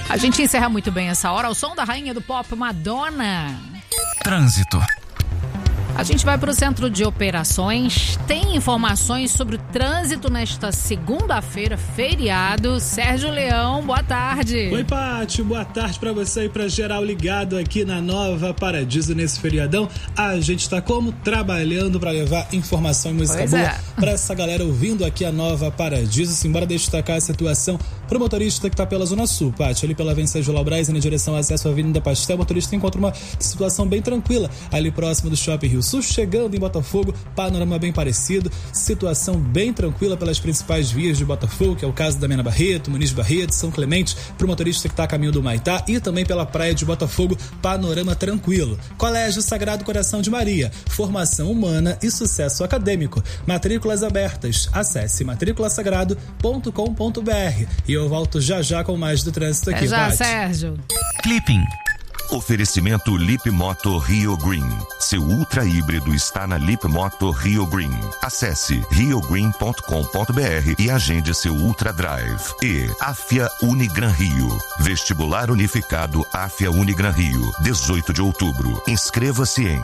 A gente encerra muito bem essa hora ao som da rainha do pop, Madonna. Trânsito. A gente vai para o centro de operações. Tem informações sobre o trânsito nesta segunda-feira, feriado. Sérgio Leão, boa tarde. Oi, Pátio, boa tarde para você e para geral ligado aqui na Nova Paradiso nesse feriadão. A gente está como? Trabalhando para levar informação e música boa para essa galera ouvindo aqui a Nova Paradiso. Simbora destacar a situação pro motorista que tá pela Zona Sul, Pátio, ali pela Venceslau Laubraz, na direção acesso à Avenida Pastel. O motorista encontra uma situação bem tranquila ali próximo do Shopping Rio Sul, chegando em Botafogo, panorama bem parecido, situação bem tranquila pelas principais vias de Botafogo, que é o caso da Mena Barreto, Muniz Barreto, São Clemente, pro motorista que tá a caminho do Maitá, e também pela praia de Botafogo, panorama tranquilo. Colégio Sagrado Coração de Maria, formação humana e sucesso acadêmico. Matrículas abertas. Acesse matriculasagrado.com.br. E eu volto já com mais do trânsito aqui, já, Paty. Sérgio. Clipping. Oferecimento Lip Moto Rio Green. Seu ultra híbrido está na Lip Moto Rio Green. Acesse riogreen.com.br e agende seu Ultra Drive. E Afia Unigran Rio. Vestibular Unificado Afia Unigran Rio. 18 de outubro. Inscreva-se em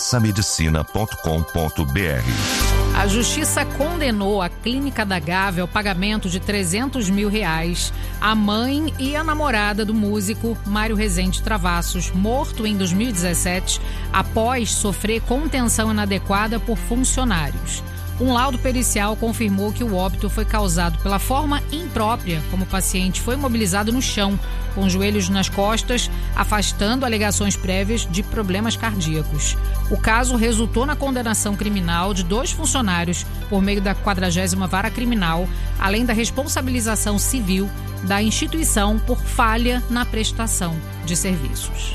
façamedicina.com.br. A Justiça condenou a Clínica da Gávea ao pagamento de R$300 mil à mãe e à namorada do músico Mário Rezende Travassos, morto em 2017 após sofrer contenção inadequada por funcionários. Um laudo pericial confirmou que o óbito foi causado pela forma imprópria como o paciente foi imobilizado no chão, com os joelhos nas costas, afastando alegações prévias de problemas cardíacos. O caso resultou na condenação criminal de 2 funcionários por meio da 40ª Vara Criminal, além da responsabilização civil da instituição por falha na prestação de serviços.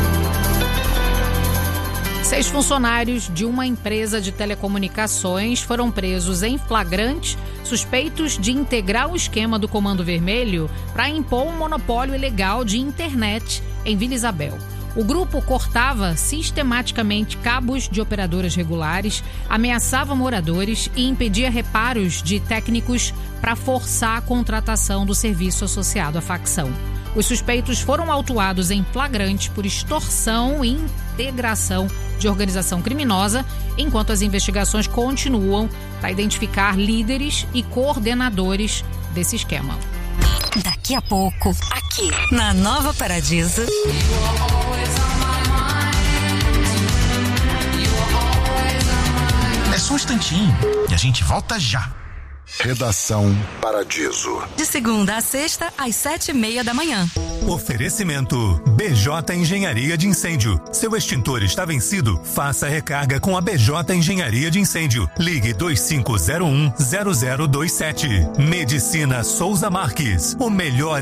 6 funcionários de uma empresa de telecomunicações foram presos em flagrante, suspeitos de integrar o esquema do Comando Vermelho para impor um monopólio ilegal de internet em Vila Isabel. O grupo cortava sistematicamente cabos de operadoras regulares, ameaçava moradores e impedia reparos de técnicos para forçar a contratação do serviço associado à facção. Os suspeitos foram autuados em flagrante por extorsão e integração de organização criminosa, enquanto as investigações continuam para identificar líderes e coordenadores desse esquema. Daqui a pouco, aqui na Nova Paradiso. É só um instantinho e a gente volta já. Redação Paradiso. De segunda a sexta, às 7h30 da manhã. Oferecimento BJ Engenharia de Incêndio. Seu extintor está vencido? Faça recarga com a BJ Engenharia de Incêndio. Ligue 2501-0027. Medicina Souza Marques. O melhor